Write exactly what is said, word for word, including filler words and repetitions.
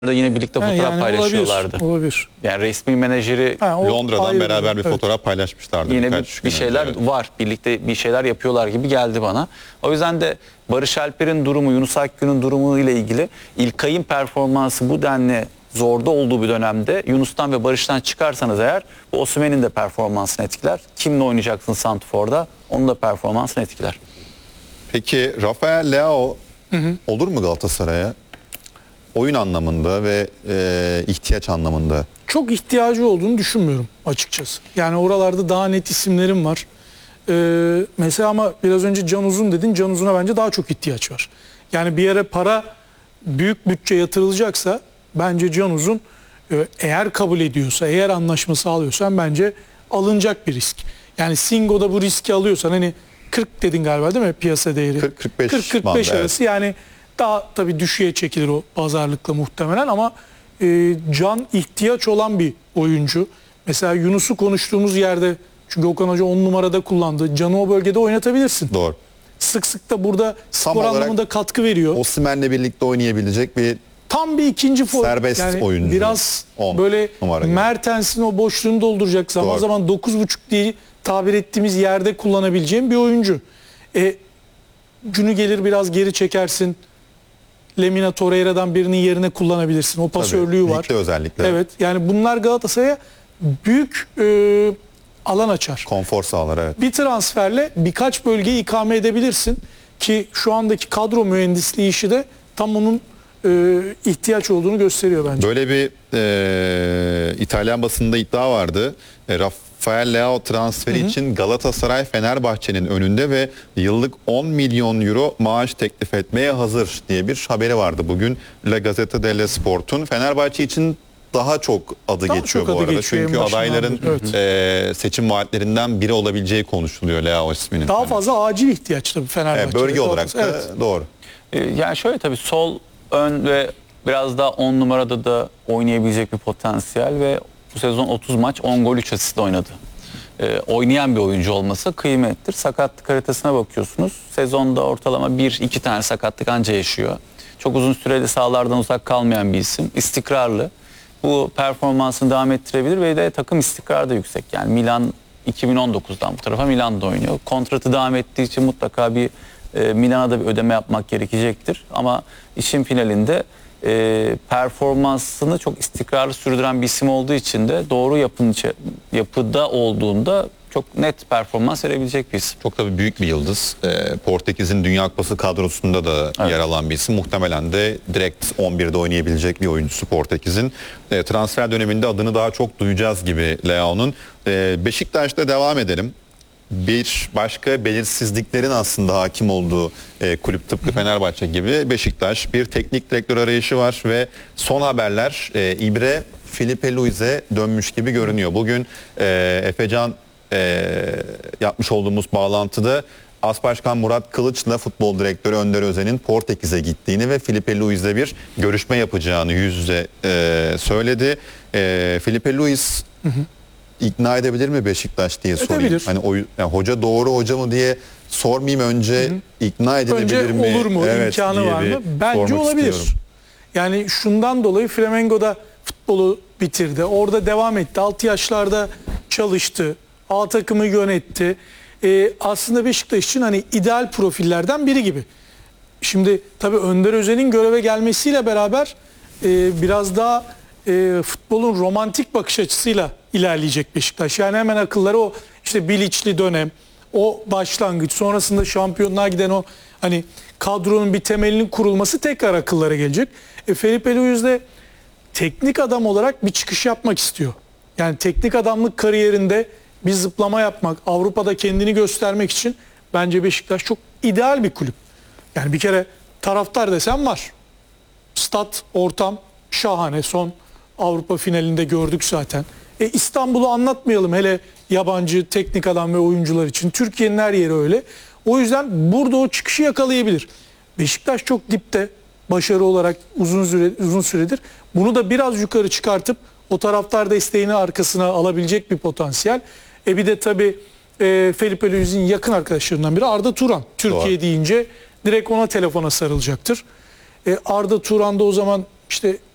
da yine birlikte Ha, fotoğraf yani paylaşıyorlardı. Olabilir, olabilir. Yani resmi menajeri Ha, o Londra'dan ayrı beraber bir evet. fotoğraf paylaşmışlardı. yine bir, bir şeyler önce, evet. var. Birlikte bir şeyler yapıyorlar gibi geldi bana. O yüzden de Barış Alper'in durumu, Yunus Akgün'ün durumu ile ilgili İlkay'ın performansı bu denli zorda olduğu bir dönemde Yunus'tan ve Barış'tan çıkarsanız eğer bu Osimhen'in de performansını etkiler. Kimle oynayacaksın santrforda? Onun da performansını etkiler. Peki Rafael Leao hı hı. olur mu Galatasaray'a? Oyun anlamında ve e, ihtiyaç anlamında. Çok ihtiyacı olduğunu düşünmüyorum açıkçası. Yani oralarda daha net isimlerim var. Ee, mesela ama biraz önce Can Uzun dedin. Can Uzun'a bence daha çok ihtiyaç var. Yani bir yere para, büyük bütçe yatırılacaksa bence Can Uzun e, eğer kabul ediyorsa, eğer anlaşma sağlıyorsan bence alınacak bir risk. Yani Singo'da bu riski alıyorsan hani kırk dedin galiba değil mi piyasa değeri? kırk kırk beş kırk kırk beş arası evet. Yani daha tabii düşüğe çekilir o pazarlıkla muhtemelen ama e, Can ihtiyaç olan bir oyuncu. Mesela Yunus'u konuştuğumuz yerde çünkü Okan Hoca on numarada kullandı. Can'ı o bölgede oynatabilirsin. Doğru. Sık sık da burada skor anlamında katkı veriyor. Osimhen'le birlikte oynayabilecek bir tam bir ikinci for serbest yani oyuncu. Biraz on böyle Mertens'in o boşluğunu dolduracak zaman Doğru. zaman dokuz buçuk diye tabir ettiğimiz yerde kullanabileceğim bir oyuncu. E, günü gelir biraz geri çekersin. Lemina Torreira'dan birinin yerine kullanabilirsin. O pasörlüğü var. Özellikle. Evet. Yani bunlar Galatasaray'a büyük e, alan açar. Konfor sağlar evet. Bir transferle birkaç bölgeyi ikame edebilirsin ki şu andaki kadro mühendisliği işi de tam onun e, ihtiyaç olduğunu gösteriyor bence. Böyle bir e, İtalyan basında iddia vardı. E, Rafael Leao transferi hı hı. için Galatasaray Fenerbahçe'nin önünde ve yıllık on milyon euro maaş teklif etmeye hazır diye bir haberi vardı bugün La Gazzetta dello Sport'un. Fenerbahçe için daha çok adı daha geçiyor çok bu adı arada. geçiyor Çünkü adayların evet. e, seçim vaatlerinden biri olabileceği konuşuluyor Leao isminin. Daha fazla acil ihtiyaç tabii Fenerbahçe'de. E, bölge olarak da evet. doğru. Ee, yani şöyle tabii sol, ön ve biraz daha on numarada da oynayabilecek bir potansiyel ve bu sezon otuz maç on gol üç asist oynadı. Ee, oynayan bir oyuncu olması kıymettir. Sakatlık haritasına bakıyorsunuz. Sezonda ortalama bir iki tane sakatlık anca yaşıyor. Çok uzun süreli sahalardan uzak kalmayan bir isim. İstikrarlı. Bu performansını devam ettirebilir ve de takım istikrarı da yüksek. Yani Milan iki bin on dokuzdan bu tarafa Milan'da oynuyor. Kontratı devam ettiği için mutlaka bir e, Milan'a da bir ödeme yapmak gerekecektir. Ama işin finalinde e, performansını çok istikrarlı sürdüren bir isim olduğu için de doğru yapın, yapıda olduğunda çok net performans verebilecek bir isim. Çok tabii büyük bir yıldız. E, Portekiz'in Dünya Kupası kadrosunda da evet. yer alan bir isim. Muhtemelen de direkt on birde oynayabilecek bir oyuncusu Portekiz'in. E, transfer döneminde adını daha çok duyacağız gibi Leao'nun. E, Beşiktaş'ta devam edelim. Bir başka belirsizliklerin aslında hakim olduğu e, kulüp tıpkı Fenerbahçe gibi Beşiktaş bir teknik direktör arayışı var ve son haberler e, İbre Filipe Luiz'e dönmüş gibi görünüyor. Bugün e, Efecan e, yapmış olduğumuz bağlantıda As Başkan Murat Kılıç'la futbol direktörü Önder Özen'in Portekiz'e gittiğini ve Filipe Luiz'le bir görüşme yapacağını yüz yüze e, söyledi. E, Filipe Luiz hı hı. ikna edebilir mi Beşiktaş diye sorayım. Edebilir. Hani o, yani hoca doğru hoca mı diye sormayayım önce hı hı. ikna edilebilir önce mi? Olur mu? Evet, imkanı var mı? Bence olabilir. Istiyorum. Yani şundan dolayı Flamengo'da futbolu bitirdi. Orada devam etti. altı yaşlarda çalıştı. A takımı yönetti. Ee, aslında Beşiktaş için hani ideal profillerden biri gibi. Şimdi tabii Önder Özen'in göreve gelmesiyle beraber e, biraz daha e, futbolun romantik bakış açısıyla ilerleyecek Beşiktaş. Yani hemen akılları o işte Bilic'li dönem, o başlangıç, sonrasında şampiyonluğa giden o hani kadronun bir temelinin kurulması tekrar akıllara gelecek. E, Felipe Luiz de teknik adam olarak bir çıkış yapmak istiyor. Yani teknik adamlık kariyerinde bir zıplama yapmak, Avrupa'da kendini göstermek için bence Beşiktaş çok ideal bir kulüp. Yani bir kere taraftar desem var. Stat, ortam şahane. Son Avrupa finalinde gördük zaten. E İstanbul'u anlatmayalım hele yabancı teknik adam ve oyuncular için. Türkiye'nin her yeri öyle. O yüzden burada o çıkışı yakalayabilir. Beşiktaş çok dipte başarı olarak uzun süre uzun süredir. Bunu da biraz yukarı çıkartıp o taraftar desteğini arkasına alabilecek bir potansiyel. E bir de tabii e, Felipe Luiz'in yakın arkadaşlarından biri Arda Turan. Türkiye Doğru. deyince direkt ona telefona sarılacaktır. E, Arda Turan da o zaman işte